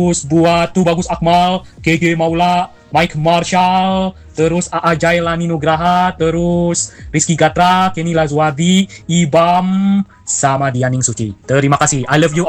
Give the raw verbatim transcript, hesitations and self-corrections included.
terus buat Tu Bagus Akmal, K G Maula, Mike Marshall, terus A A Jailani Nugraha, terus Rizky Gatra, Kenny Lazwadi, Ibam, sama Dianing Suci. Terima kasih. I love you all.